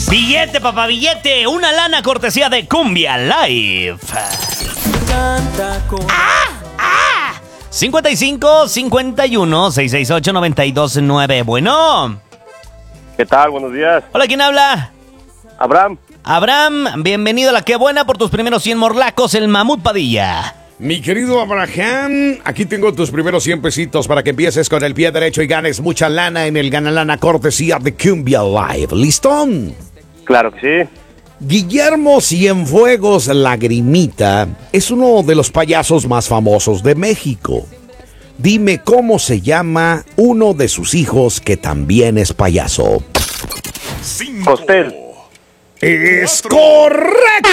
Billete, papá, billete. Una lana cortesía de Cumbia Live. 55 51 668 929. Bueno. ¿Qué tal? Buenos días. Hola, ¿quién habla? Abraham. Abraham, bienvenido a La Qué Buena por tus primeros 100 morlacos, el Mamut Padilla. Mi querido Abraham, aquí tengo tus primeros 100 pesitos para que empieces con el pie derecho y ganes mucha lana en el Ganalana cortesía de Cumbia Live. ¿Listo? Claro que sí. Guillermo Cienfuegos Lagrimita es uno de los payasos más famosos de México. Dime cómo se llama uno de sus hijos que también es payaso. Costel. ¡Es correcto!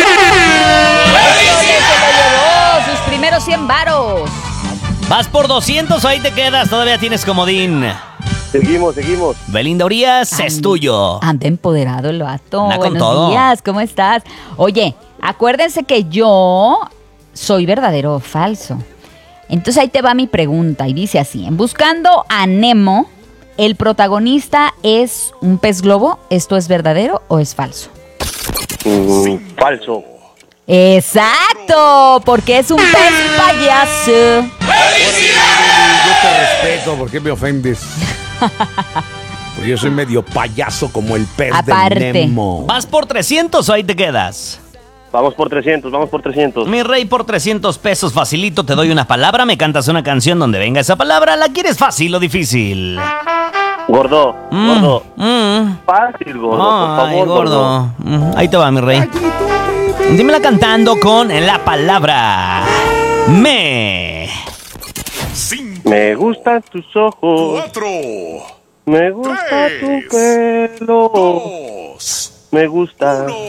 Sus primeros 100 varos. Vas por 200 o ahí te quedas, todavía tienes comodín. Seguimos. Belinda Urias, es tuyo. Anda empoderado el vato. Anda con Buenos todo. días, ¿cómo estás? Oye, acuérdense que yo soy verdadero o falso. Entonces ahí te va mi pregunta y dice así. En Buscando a Nemo, ¿el protagonista es un pez globo? ¿Esto es verdadero o es falso? Falso. ¡Exacto! Porque es un pez payaso. Yo te respeto, ¿por qué me ofendes? Porque yo soy medio payaso como el pez Aparte. de Nemo. ¿Vas por 300 o ahí te quedas? Vamos por 300. Mi rey, por 300 pesos facilito te doy una palabra, me cantas una canción donde venga esa palabra. ¿La quieres fácil o difícil? Gordo. Fácil, gordo, por Ay, favor, gordo. Ahí te va, mi rey. Dímela cantando con la palabra me. Me gustan tus ojos. 4, Me gusta tu 3, pelo. 2, Me gusta. 1.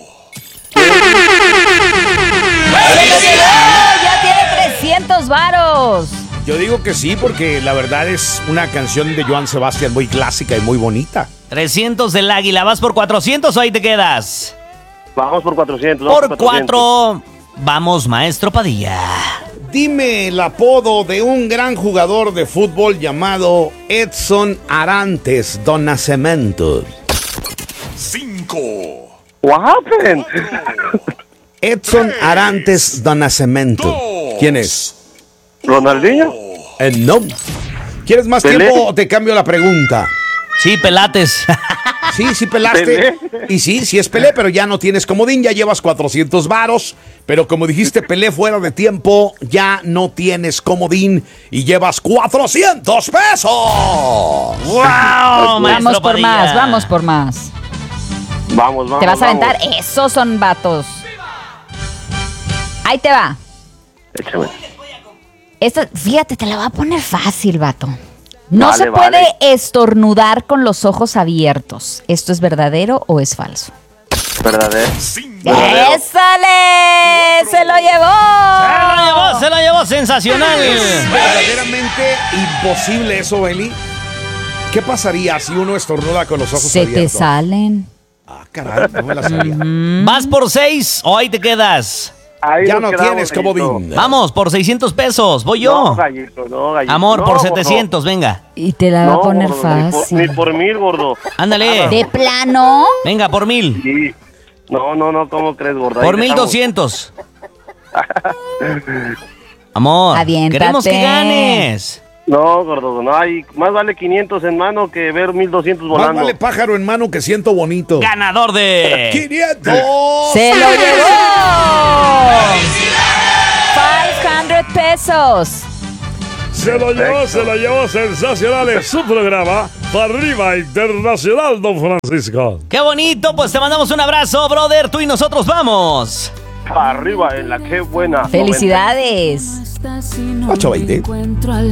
¡Ya tiene 300 varos! Yo digo que sí, porque la verdad es una canción de Joan Sebastián muy clásica y muy bonita. 300 del águila. ¿Vas por 400 o ahí te quedas? Vamos por 400. Por 4. Vamos, maestro Padilla. Dime el apodo de un gran jugador de fútbol llamado Edson Arantes do Nascimento. 5, What happened? Edson Arantes do Nascimento. ¿Quién es? ¿Ronaldinho? No. ¿Quieres más ¿Pelé? tiempo o te cambio la pregunta? Sí, pelates. Sí, pelaste. ¿Pelé? Y sí es Pelé, pero ya no tienes comodín, ya llevas 400 varos. Pero como dijiste, Pelé fuera de tiempo, ya no tienes comodín y llevas 400 pesos. ¡Wow, maestro Vamos por Padilla! más, vamos por más. Vamos. ¿Te vas a aventar? Esos son vatos. Ahí te va. Échame. Esta, fíjate, te la va a poner fácil, vato. No Vale, se puede vale. estornudar con los ojos abiertos. ¿Esto es verdadero o es falso? Verdadero. 5, ¡Ésale! ¡Se lo llevó! Se lo llevó, sensacional. Verdaderamente imposible eso, Beli. ¿Qué pasaría si uno estornuda con los ojos Se te abiertos? salen. Ah, caray, no me la sabía. ¿Vas por 6 o ahí te quedas? Ahí Ya nos no quedamos, tienes gallito. comodín. Vamos, por 600 pesos. Voy yo. No, gallito. Amor, No, por gordo. 700, venga. Y te la va a No, poner gordo, fácil. Ni por 1000, gordo. Ándale. ¿De plano? Venga, por 1000. Sí. No, ¿cómo crees, gordo? Ahí Por dejamos. 1200. Amor, Aviéntate. queremos que ganes. No, gordo, no hay. Más vale 500 en mano que ver 1200 Más volando. vale pájaro en mano que siento bonito. Ganador de 500. ¡Se lo llevó! 500 pesos. Se lo llevó sensacional en su programa Para Arriba Internacional, don Francisco. ¡Qué bonito! Pues te mandamos un abrazo, brother. Tú y nosotros vamos. Para arriba en la que buena. ¡Felicidades! 820.